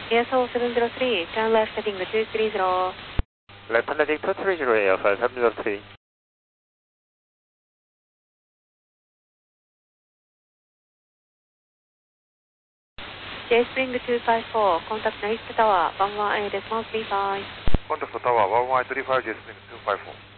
ASO 703, turn left heading 230. Left heading 230, ASO 703. J Spring 254, contact Next Tower, 11A decimal 35. Contact Tower 11A35, J Spring 254.